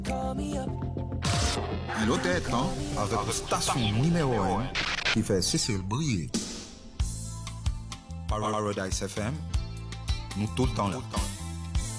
Il doit être, hein, avec la station numéro 1 qui fait Cécile briller. Paradise FM, nous tout le temps là.